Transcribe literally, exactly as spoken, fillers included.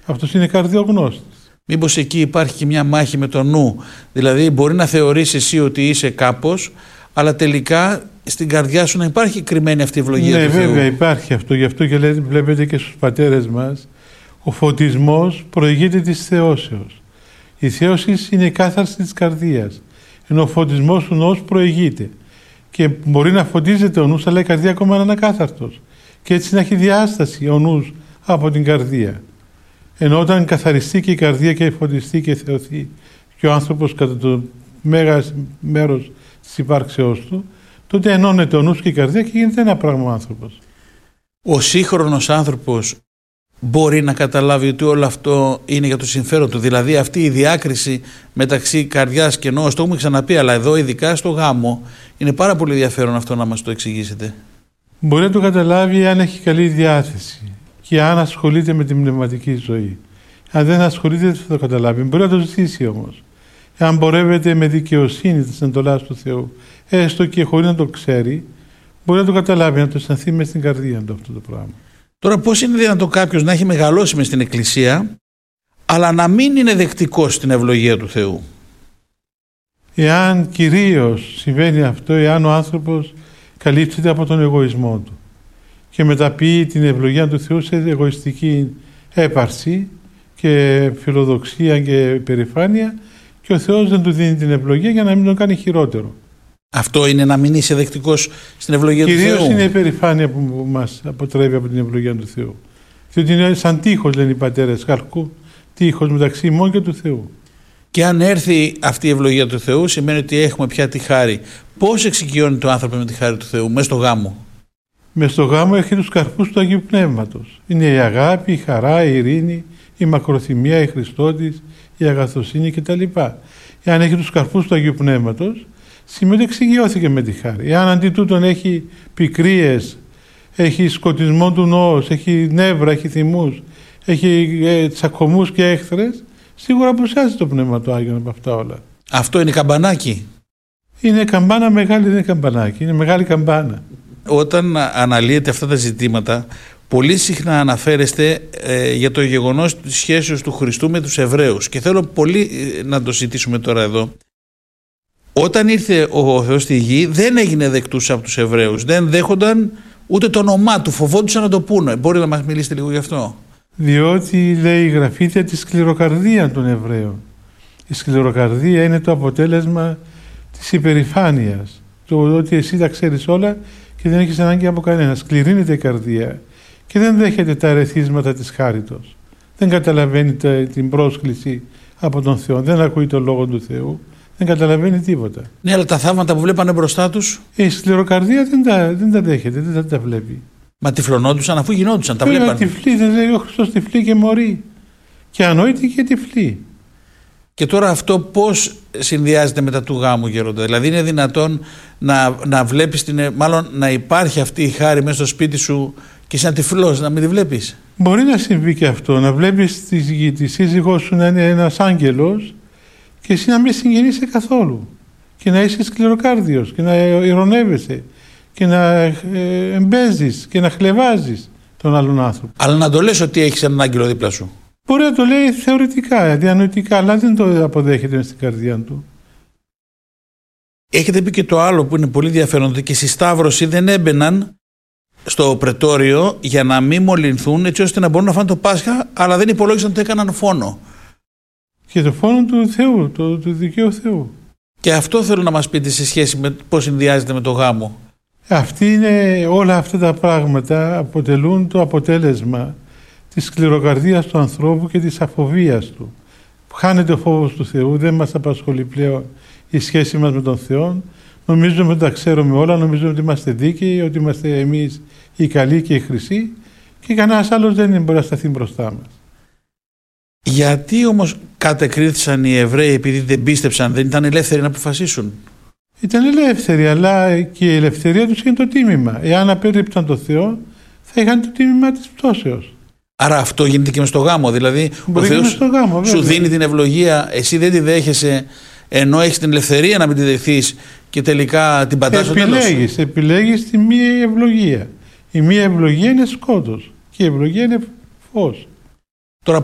Αυτός είναι καρδιογνώστης. Μήπως εκεί υπάρχει και μια μάχη με το νου? Δηλαδή μπορεί να θεωρείς εσύ ότι είσαι κάπως, αλλά τελικά στην καρδιά σου να υπάρχει κρυμμένη αυτή η ευλογία ναι, του Θεού. Ναι, βέβαια υπάρχει αυτό. Γι' αυτό και λέτε, βλέπετε και στους πατέρες μας, ο φωτισμός προηγείται της θεώσεως. Η θέωση είναι η κάθαρση της καρδίας, ενώ ο φωτισμός του νους προηγείται. Και μπορεί να φωτίζεται ο νους, αλλά η καρδία ακόμα είναι ακάθαρτος. Και έτσι να έχει διάσταση ο νους από την καρδία. Ενώ όταν καθαριστεί και η καρδία και φωτιστεί και θεωθεί και ο άνθρωπος κατά το μέγας μέρος της υπάρξεώς του, τότε ενώνεται ο νους και η καρδία και γίνεται ένα πράγμα ο άνθρωπος. Ο σύγχρονος άνθρωπος μπορεί να καταλάβει ότι όλο αυτό είναι για το συμφέρον του? Δηλαδή αυτή η διάκριση μεταξύ καρδιάς και νους, το έχουμε ξαναπεί, αλλά εδώ ειδικά στο γάμο είναι πάρα πολύ ενδιαφέρον αυτό να μας το εξηγήσετε. Μπορεί να το καταλάβει αν έχει καλή διάθεση και αν ασχολείται με την πνευματική ζωή. Αν δεν ασχολείται δεν θα το καταλάβει. Μπορεί να το ζητήσει όμως. Αν πορεύεται με δικαιοσύνη της εντολάς του Θεού, έστω και χωρίς να το ξέρει, μπορεί να το καταλάβει, να το αισθανθεί μες στην καρδία του αυτό το πράγμα. Τώρα πώς είναι δυνατόν κάποιος να έχει μεγαλώσει μες στην Εκκλησία, αλλά να μην είναι δεκτικός στην ευλογία του Θεού? Εάν κυρίως συμβαίνει αυτό, εάν ο άνθρωπος καλύπτεται από τον εγωισμό του και μεταποιεί την ευλογία του Θεού σε εγωιστική έπαρση και φιλοδοξία και περηφάνεια, και ο Θεός δεν του δίνει την ευλογία για να μην τον κάνει χειρότερο. Αυτό είναι να μην είσαι δεκτικός στην ευλογία Κυρίως του Θεού? Κυρίως είναι η περηφάνεια που μας αποτρέπει από την ευλογία του Θεού. Διότι είναι σαν τείχος, λένε οι πατέρες, χαλκού τείχος μεταξύ ημών και του Θεού. Και αν έρθει αυτή η ευλογία του Θεού, σημαίνει ότι έχουμε πια τη χάρη. Πώς εξοικειώνει το άνθρωπο με τη χάρη του Θεού, μέσα στο γάμο? Μες στο γάμο έχει τους καρπούς του Αγίου Πνεύματος. Είναι η αγάπη, η χαρά, η ειρήνη, η μακροθυμία, η Χριστότης, η αγαθοσύνη κτλ. Εάν έχει τους καρπούς του Αγίου Πνεύματος, σημαίνει ότι εξοικειώθηκε με τη χάρη. Εάν αντί τούτον έχει πικρίες, έχει σκοτισμό του νόους, έχει νεύρα, έχει θυμούς, έχει ε, τσακωμούς και έχθρες, σίγουρα απουσιάζει το Πνεύμα του Άγιον από αυτά όλα. Αυτό είναι καμπανάκι? Είναι καμπάνα μεγάλη, δεν είναι καμπανάκι, είναι μεγάλη καμπάνα. Όταν αναλύετε αυτά τα ζητήματα, πολύ συχνά αναφέρεστε ε, για το γεγονός της σχέσεως του Χριστού με τους Εβραίους, και θέλω πολύ ε, να το συζητήσουμε τώρα εδώ. Όταν ήρθε ο Θεός στη γη, δεν έγινε δεκτούς από τους Εβραίους, δεν δέχονταν ούτε το όνομά του, φοβόντουσαν να το πούνε. Μπορείτε να μας μιλήσετε λίγο γι' αυτό? Διότι λέει η γραφή τη σκληροκαρδία των Εβραίων. Η σκληροκαρδία είναι το αποτέλεσμα της υπερηφάνειας. Το ότι εσύ τα ξέρεις όλα και δεν έχεις ανάγκη από κανένα. Σκληρύνεται η καρδία και δεν δέχεται τα ερεθίσματα της χάριτος. Δεν καταλαβαίνει την πρόσκληση από τον Θεό, δεν ακούει τον Λόγο του Θεού, δεν καταλαβαίνει τίποτα. Ναι, αλλά τα θαύματα που βλέπανε μπροστά τους, η σκληροκαρδία δεν τα, δεν τα δέχεται, δεν τα, τα βλέπει. Μα τυφλωνόντουσαν αφού γινόντουσαν, τα Βέβαια, βλέπανε. τυφλή, δεν λέει ο Χριστός τυφλή και μωρή. Και ανόητη και τυφλή. Και τώρα αυτό πώς συνδυάζεται με τα του γάμου, γέροντα? Δηλαδή είναι δυνατόν να, να βλέπεις, την, μάλλον να υπάρχει αυτή η χάρη μέσα στο σπίτι σου και εσύ να τυφλός, να μην τη βλέπεις? Μπορεί να συμβεί και αυτό, να βλέπεις τη, τη σύζυγό σου να είναι ένας άγγελος και εσύ να μην συγγενείσαι καθόλου και να είσαι σκληροκάρδιος και να ειρωνεύεσαι και να ε, εμπέζεις και να χλευάζεις τον άλλον άνθρωπο. Αλλά να το λες ότι έχεις έναν άγγελο δίπλα σου. Μπορεί να το λέει θεωρητικά, διανοητικά, αλλά δεν το αποδέχεται στην καρδιά του. Έχετε πει και το άλλο που είναι πολύ ενδιαφέρον, ότι και στη Σταύρωση δεν έμπαιναν στο πρετόριο για να μην μολυνθούν, έτσι ώστε να μπορούν να φάνε το Πάσχα, αλλά δεν υπολόγισαν ότι έκαναν φόνο. Και το φόνο του Θεού, το, του δικαίου Θεού. Και αυτό θέλω να μας πείτε σε σχέση με πώς συνδυάζεται με το γάμο. Αυτή είναι, όλα αυτά τα πράγματα αποτελούν το αποτέλεσμα της σκληροκαρδίας του ανθρώπου και της αφοβίας του. Χάνεται ο φόβος του Θεού, δεν μας απασχολεί πλέον η σχέση μας με τον Θεό. Νομίζουμε ότι τα ξέρουμε όλα, νομίζουμε ότι είμαστε δίκαιοι, ότι είμαστε εμείς οι καλοί και οι χρυσοί και κανένας άλλος δεν μπορεί να σταθεί μπροστά μας. Γιατί όμως κατεκρίθησαν οι Εβραίοι επειδή δεν πίστεψαν, δεν ήταν ελεύθεροι να αποφασίσουν? Ήταν ελεύθεροι, αλλά και η ελευθερία τους είναι το τίμημα. Εάν απέρριψαν τον Θεό, θα είχαν το τίμημα της πτώσεως. Άρα αυτό γίνεται και μες στο γάμο, δηλαδή μπορεί ο Θεός στο γάμο, σου δίνει την ευλογία, εσύ δεν τη δέχεσαι, ενώ έχεις την ελευθερία να μην τη δεχθείς και τελικά την πατάς στο τέλος. Επιλέγεις, επιλέγεις τη μία ευλογία. Η μία ευλογία είναι σκότος και η ευλογία είναι φως.